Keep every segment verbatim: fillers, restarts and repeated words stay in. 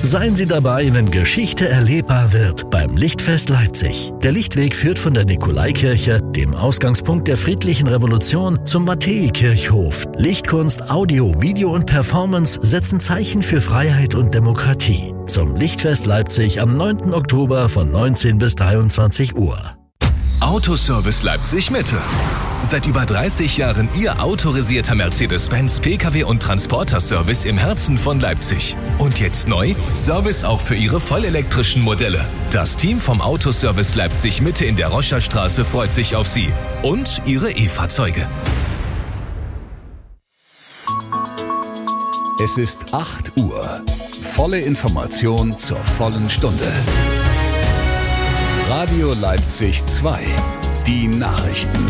Seien Sie dabei, wenn Geschichte erlebbar wird beim Lichtfest Leipzig. Der Lichtweg führt von der Nikolaikirche, dem Ausgangspunkt der friedlichen Revolution, zum Matthäikirchhof. Lichtkunst, Audio, Video und Performance setzen Zeichen für Freiheit und Demokratie. Zum Lichtfest Leipzig am neunten Oktober von neunzehn bis dreiundzwanzig Uhr. Autoservice Leipzig Mitte. Seit über dreißig Jahren Ihr autorisierter Mercedes-Benz Pkw- und Transporter-Service im Herzen von Leipzig. Und jetzt neu, Service auch für Ihre vollelektrischen Modelle. Das Team vom Autoservice Leipzig Mitte in der Roscherstraße freut sich auf Sie und Ihre E-Fahrzeuge. Es ist acht Uhr. Volle Information zur vollen Stunde. Radio Leipzig zwei. Die Nachrichten.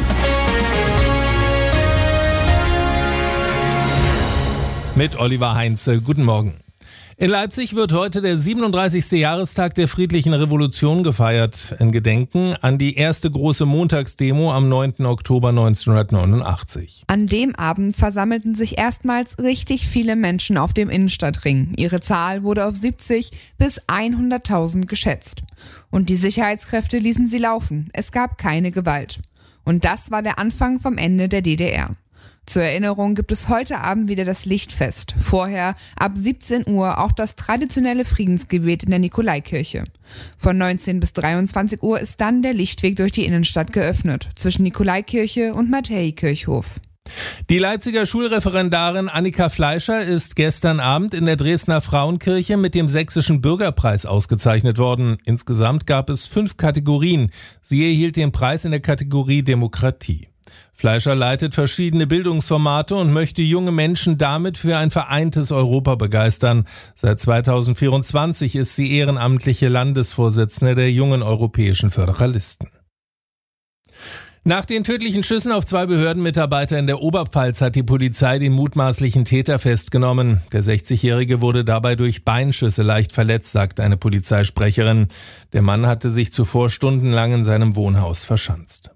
Mit Oliver Heinze. Guten Morgen. In Leipzig wird heute der siebenunddreißigste Jahrestag der Friedlichen Revolution gefeiert, in Gedenken an die erste große Montagsdemo am neunten Oktober neunzehnhundertneunundachtzig. An dem Abend versammelten sich erstmals richtig viele Menschen auf dem Innenstadtring. Ihre Zahl wurde auf siebzig bis hunderttausend geschätzt. Und die Sicherheitskräfte ließen sie laufen. Es gab keine Gewalt. Und das war der Anfang vom Ende der D D R. Zur Erinnerung gibt es heute Abend wieder das Lichtfest. Vorher ab siebzehn Uhr auch das traditionelle Friedensgebet in der Nikolaikirche. Von neunzehn bis dreiundzwanzig Uhr ist dann der Lichtweg durch die Innenstadt geöffnet, zwischen Nikolaikirche und Matthäikirchhof. Die Leipziger Schulreferendarin Annika Fleischer ist gestern Abend in der Dresdner Frauenkirche mit dem Sächsischen Bürgerpreis ausgezeichnet worden. Insgesamt gab es fünf Kategorien. Sie erhielt den Preis in der Kategorie Demokratie. Fleischer leitet verschiedene Bildungsformate und möchte junge Menschen damit für ein vereintes Europa begeistern. Seit zweitausendvierundzwanzig ist sie ehrenamtliche Landesvorsitzende der Jungen Europäischen Föderalisten. Nach den tödlichen Schüssen auf zwei Behördenmitarbeiter in der Oberpfalz hat die Polizei den mutmaßlichen Täter festgenommen. Der sechzigjährige wurde dabei durch Beinschüsse leicht verletzt, sagt eine Polizeisprecherin. Der Mann hatte sich zuvor stundenlang in seinem Wohnhaus verschanzt.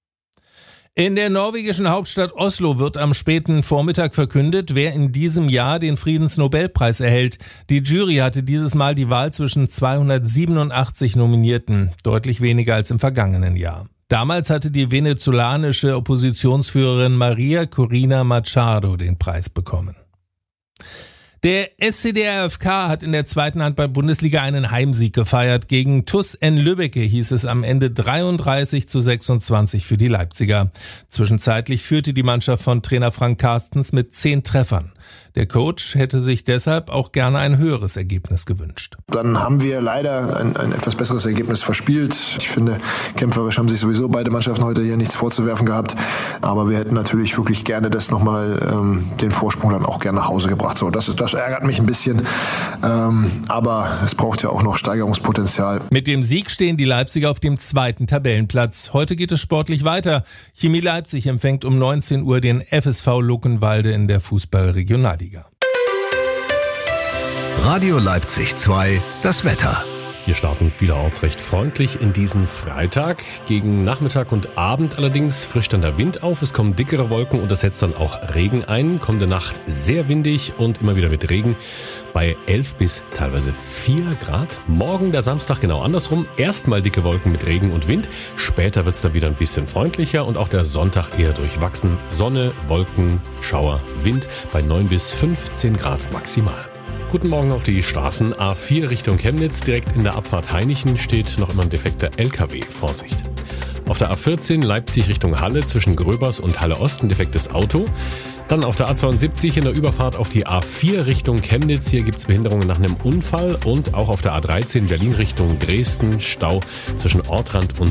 In der norwegischen Hauptstadt Oslo wird am späten Vormittag verkündet, wer in diesem Jahr den Friedensnobelpreis erhält. Die Jury hatte dieses Mal die Wahl zwischen zweihundertsiebenundachtzig Nominierten, deutlich weniger als im vergangenen Jahr. Damals hatte die venezolanische Oppositionsführerin Maria Corina Machado den Preis bekommen. Der S C D R F K hat in der zweiten Handball-Bundesliga einen Heimsieg gefeiert. Gegen T U S N Lübbecke hieß es am Ende dreiunddreißig zu sechsundzwanzig für die Leipziger. Zwischenzeitlich führte die Mannschaft von Trainer Frank Carstens mit zehn Treffern. Der Coach hätte sich deshalb auch gerne ein höheres Ergebnis gewünscht. Dann haben wir leider ein, ein etwas besseres Ergebnis verspielt. Ich finde, kämpferisch haben sich sowieso beide Mannschaften heute hier nichts vorzuwerfen gehabt. Aber wir hätten natürlich wirklich gerne das nochmal, ähm, den Vorsprung dann auch gerne nach Hause gebracht. So, das, ist, das ärgert mich ein bisschen. Ähm, aber es braucht ja auch noch Steigerungspotenzial. Mit dem Sieg stehen die Leipziger auf dem zweiten Tabellenplatz. Heute geht es sportlich weiter. Chemie Leipzig empfängt um neunzehn Uhr den F S V Luckenwalde in der Fußball-Regionalliga. Radio Leipzig zwei, das Wetter. Wir starten vielerorts recht freundlich in diesen Freitag. Gegen Nachmittag und Abend allerdings frischt dann der Wind auf. Es kommen dickere Wolken und das setzt dann auch Regen ein. Kommende Nacht sehr windig und immer wieder mit Regen bei elf bis teilweise vier Grad. Morgen der Samstag genau andersrum. Erstmal dicke Wolken mit Regen und Wind. Später wird es dann wieder ein bisschen freundlicher und auch der Sonntag eher durchwachsen. Sonne, Wolken, Schauer, Wind bei neun bis fünfzehn Grad maximal. Guten Morgen auf die Straßen. A vier Richtung Chemnitz, direkt in der Abfahrt Heinichen steht noch immer ein defekter L K W. Vorsicht. Auf der A vierzehn Leipzig Richtung Halle zwischen Gröbers und Halle Ost ein defektes Auto. Dann auf der A zweiundsiebzig in der Überfahrt auf die A vier Richtung Chemnitz. Hier gibt es Behinderungen nach einem Unfall. Und auch auf der A dreizehn Berlin Richtung Dresden Stau zwischen Ortrand und